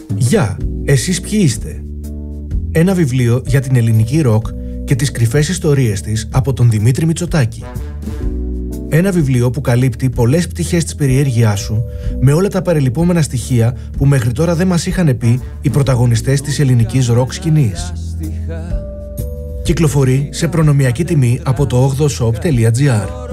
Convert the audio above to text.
Γεια, εσείς ποιοι είστε? Ένα βιβλίο για την ελληνική ροκ και τις κρυφές ιστορίες της από τον Δημήτρη Μητσοτάκη. Ένα βιβλίο που καλύπτει πολλές πτυχές της περιέργειάς σου με όλα τα παρελειπόμενα στοιχεία που μέχρι τώρα δεν μας είχαν πει οι πρωταγωνιστές της ελληνικής ροκ σκηνής. Κυκλοφορεί σε προνομιακή τιμή από το 8shop.gr.